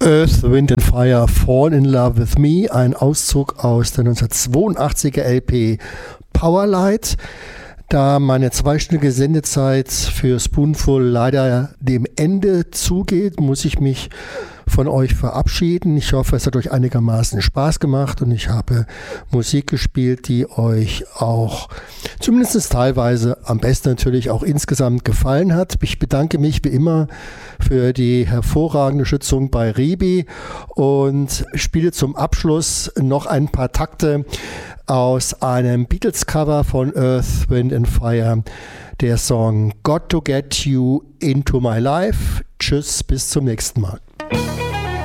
Earth, Wind and Fire, Fall in Love with Me, ein Auszug aus der 1982er LP Powerlight. Da meine zweistündige Sendezeit für Spoonful leider dem Ende zugeht, muss ich mich von euch verabschieden. Ich hoffe, es hat euch einigermaßen Spaß gemacht und ich habe Musik gespielt, die euch auch zumindest teilweise, am besten natürlich auch insgesamt gefallen hat. Ich bedanke mich wie immer für die hervorragende Stützung bei Ribi und spiele zum Abschluss noch ein paar Takte aus einem Beatles-Cover von Earth, Wind and Fire, der Song Got to Get You Into My Life. Tschüss, bis zum nächsten Mal.